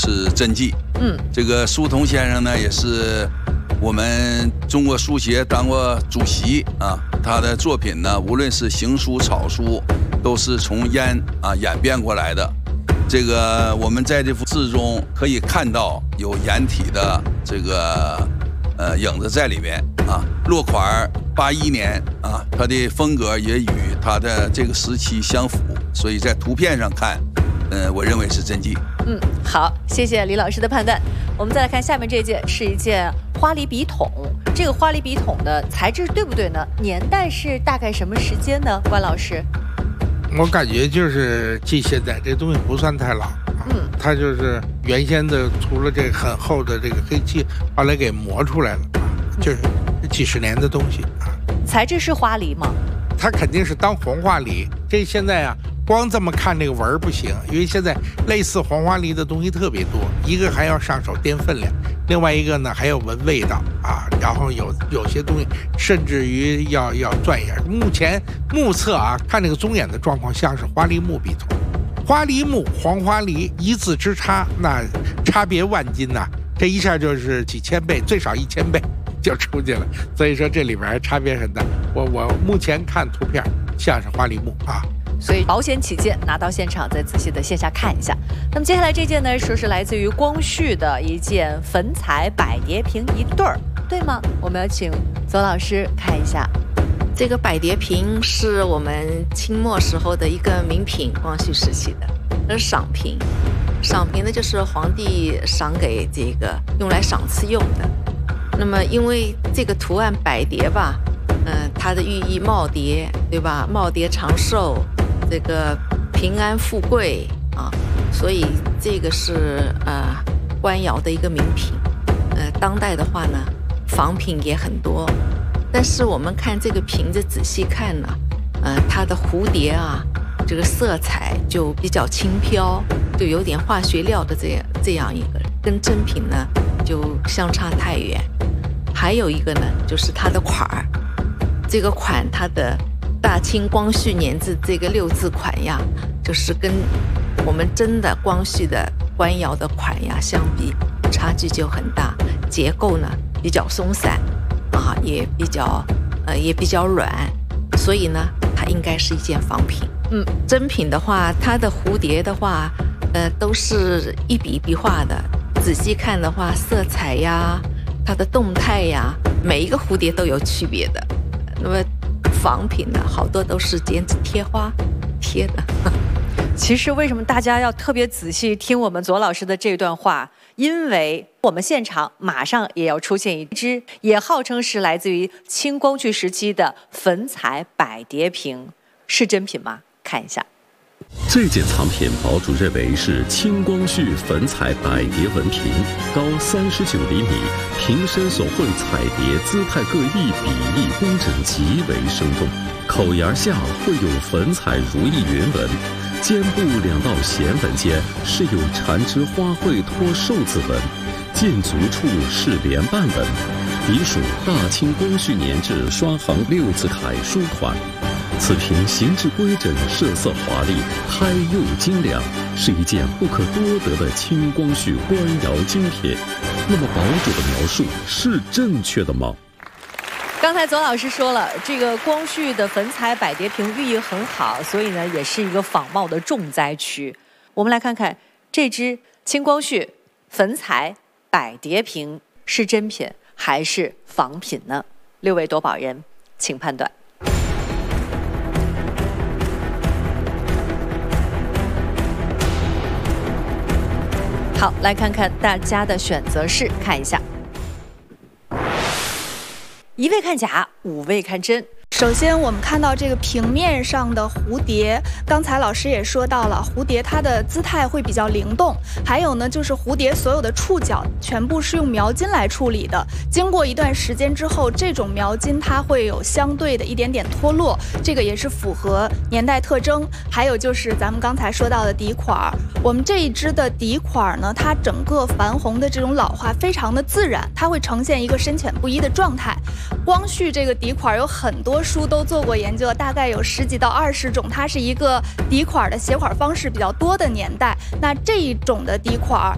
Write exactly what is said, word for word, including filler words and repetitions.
是真迹。 嗯， 这个苏童先生呢，也是我们中国书协当过主席啊。他的作品呢，无论是行书、草书，都是从烟啊演变过来的。这个我们在这幅字中可以看到有颜体的这个呃影子在里面啊。落款八一年啊，它的风格也与它的这个时期相符，所以在图片上看，嗯、呃，我认为是真迹。 嗯，好，谢谢李老师的判断。我们再来看下面这件，是一件花梨笔筒。这个花梨笔筒的材质对不对呢？年代是大概什么时间呢？关老师？ 我感觉就是记现在这东西不算太老，嗯，它就是原先的除了这个很厚的这个黑漆，后来给磨出来了，就是几十年的东西啊。 材质是花梨吗？ 它肯定是当黄花梨。这现在啊，光这么看这个纹儿不行，因为现在类似黄花梨的东西特别多，一个还要上手掂分量，另外一个呢还要闻味道啊，然后有有些东西甚至于要要钻研。目前目测啊，看这个棕眼的状况像是花梨木笔筒，花梨木黄花梨一字之差，那差别万金呐、啊，这一下就是几千倍，最少一千倍就出去了。所以说这里边差别很大。我我目前看图片像是花梨木啊。 所以保险起见，拿到现场再仔细的线下看一下。那么接下来这件呢，说是来自于光绪的一件粉彩百蝶瓶一对儿，对吗？我们要请左老师看一下。 这个百蝶瓶是我们清末时候的一个名品，光绪时期的，这是赏瓶。赏瓶呢，就是皇帝赏给这个用来赏赐用的。那么因为这个图案百蝶吧，嗯、呃，它的寓意耄耋，对吧？耄耋长寿。这个平安富贵啊，所以这个是呃官窑的一个名品。呃，当代的话呢，仿品也很多，但是我们看这个瓶子仔细看呢，呃，它的蝴蝶啊，这个色彩就比较轻飘，就有点化学料的这样这样一个，跟真品呢就相差太远。还有一个呢，就是它的款儿，这个款它的。大清光绪年字这个六字款呀，就是跟我们真的光绪的官窑的款呀相比，差距就很大。结构呢比较松散，啊，也比较呃也比较软，所以呢，它应该是一件仿品。嗯，真品的话，它的蝴蝶的话，呃，都是一笔一笔画的。仔细看的话，色彩呀，它的动态呀，每一个蝴蝶都有区别的。那么。仿品呢，好多都是剪纸贴花贴的。 其实为什么大家要特别仔细听我们左老师的这段话？因为我们现场马上也要出现一只，也号称是来自于清光绪时期的粉彩百蝶瓶，是真品吗？看一下。 这件藏品，堡主认为是清光绪粉彩百蝶纹瓶，高三十九厘米，瓶身所绘彩蝶姿态各异，比例工整，极为生动。口沿下绘有粉彩如意云纹，肩部两道弦纹间是有缠枝花卉托寿字纹，剑足处是连瓣纹，笔属大清光绪年制双行六字楷书款。此瓶形制规整，色色华丽，胎釉精良，是一件不可多得的清光绪官窑精品。那么堡主的描述是正确的吗？ 刚才左老师说了，这个光绪的粉彩百蝶瓶寓意很好，所以呢，也是一个仿冒的重灾区。我们来看看这只清光绪粉彩百蝶瓶是真品还是仿品呢？六位夺宝人，请判断。好，来看看大家的选择是，看一下，一位看假，五位看真。 首先，我们看到这个平面上的蝴蝶，刚才老师也说到了，蝴蝶它的姿态会比较灵动，还有呢，就是蝴蝶所有的触角全部是用描金来处理的。经过一段时间之后，这种描金它会有相对的一点点脱落，这个也是符合年代特征。还有就是咱们刚才说到的底款，我们这一支的底款呢，它整个矾红的这种老化非常的自然，它会呈现一个深浅不一的状态。光绪这个底款有很多书都做过研究，大概有十几到二十种，它是一个底款的写款方式比较多的年代。那这一种的底款